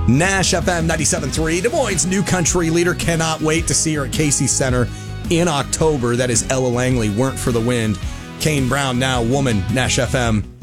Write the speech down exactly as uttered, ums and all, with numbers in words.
Nash F M ninety-seven point three, Des Moines' new country leader. Cannot wait to see her at Casey Center in October. That is Ella Langley, Weren't for the Wind. Kane Brown, Now Woman, Nash F M.